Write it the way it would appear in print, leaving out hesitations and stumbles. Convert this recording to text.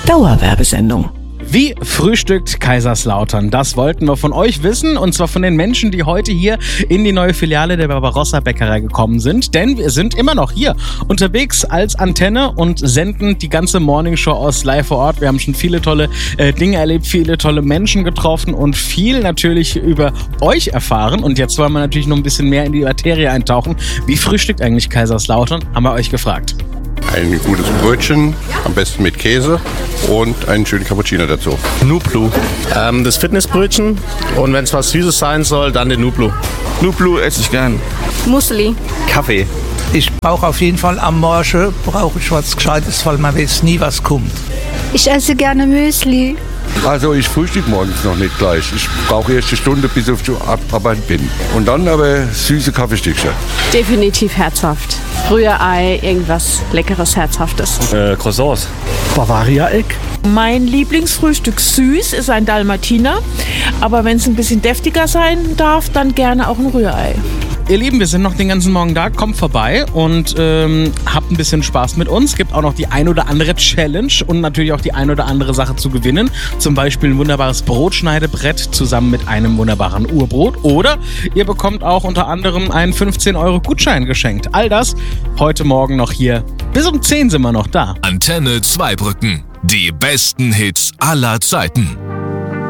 Dauerwerbesendung. Wie frühstückt Kaiserslautern? Das wollten wir von euch wissen, und zwar von den Menschen, die heute hier in die neue Filiale der Barbarossa Bäckerei gekommen sind. Denn wir sind immer noch hier unterwegs als Antenne und senden die ganze Morningshow aus live vor Ort. Wir haben schon viele tolle Dinge erlebt, viele tolle Menschen getroffen und viel natürlich über euch erfahren. Und jetzt wollen wir natürlich noch ein bisschen mehr in die Materie eintauchen. Wie frühstückt eigentlich Kaiserslautern? Haben wir euch gefragt. Ein gutes Brötchen, am besten mit Käse und einen schönen Cappuccino dazu. Nublu. Das Fitnessbrötchen, und wenn es was Süßes sein soll, dann den Nublu. Nublu esse ich gern. Müsli. Kaffee. Ich brauche auf jeden Fall am Morgen was Gescheites, weil man weiß nie, was kommt. Ich esse gerne Müsli. Also ich frühstücke morgens noch nicht gleich. Ich brauche erst eine Stunde, bis ich auf Arbeit bin. Und dann aber süße Kaffeestückchen. Definitiv herzhaft. Rührei, irgendwas Leckeres, Herzhaftes. Croissants. Bavaria-Egg. Mein Lieblingsfrühstück süß ist ein Dalmatiner. Aber wenn es ein bisschen deftiger sein darf, dann gerne auch ein Rührei. Ihr Lieben, wir sind noch den ganzen Morgen da. Kommt vorbei und habt ein bisschen Spaß mit uns. Gibt auch noch die ein oder andere Challenge und natürlich auch die ein oder andere Sache zu gewinnen. Zum Beispiel ein wunderbares Brotschneidebrett zusammen mit einem wunderbaren Urbrot. Oder ihr bekommt auch unter anderem einen 15-Euro-Gutschein geschenkt. All das heute Morgen noch hier. Bis um 10 sind wir noch da. Antenne Zweibrücken. Die besten Hits aller Zeiten.